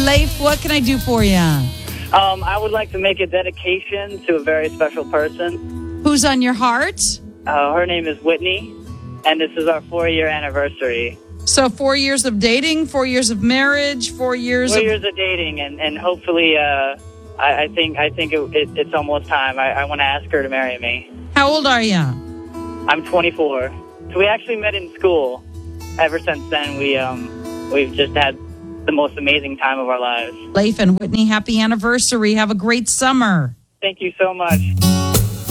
Leif, what can I do for you? I would like to make a dedication to a very special person. Who's on your heart? Her name is Whitney, and this is our 4-year anniversary. So 4 years of dating, 4 years of marriage, 4 years 4 years of dating, and hopefully, I think it's almost time. I want to ask her to marry me. How old are you? I'm 24. So we actually met in school. Ever since then, we've just had the most amazing time of our lives. Leif and Whitney, happy anniversary. Have a great summer. Thank you so much.